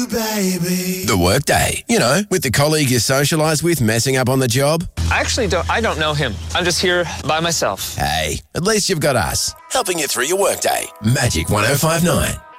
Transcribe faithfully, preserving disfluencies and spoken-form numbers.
you, baby. The Workday. You know, with the colleague you socialise with messing up on the job. I actually don't, I don't know him. I'm just here by myself. Hey, at least you've got us, helping you through your workday. Magic one oh five nine.